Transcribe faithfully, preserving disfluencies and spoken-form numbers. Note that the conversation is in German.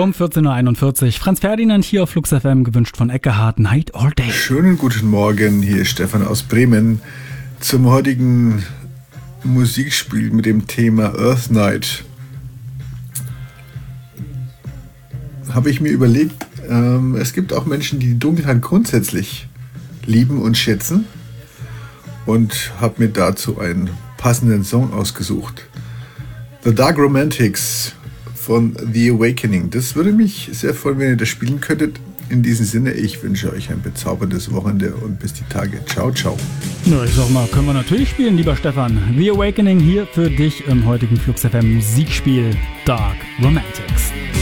Um vierzehn Uhr einundvierzig. Franz Ferdinand hier auf Flux F M, gewünscht von Eckehard. Night all day. Schönen guten Morgen, hier ist Stefan aus Bremen zum heutigen Musikspiel mit dem Thema Earth Night. Habe ich mir überlegt, ähm, es gibt auch Menschen, die die Dunkelheit grundsätzlich lieben und schätzen, und habe mir dazu einen passenden Song ausgesucht. The Dark Romantics von The Awakening. Das würde mich sehr freuen, wenn ihr das spielen könntet. In diesem Sinne, ich wünsche euch ein bezauberndes Wochenende und bis die Tage. Ciao, ciao. Na, ich sag mal, können wir natürlich spielen, lieber Stefan. The Awakening hier für dich im heutigen Flux F M Musikspiel Dark Romantics.